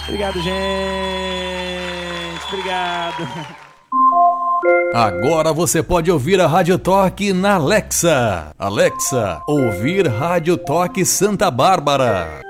Obrigado, gente. Obrigado. Agora você pode ouvir a Rádio Toque na Alexa. Alexa, ouvir Rádio Toque Santa Bárbara.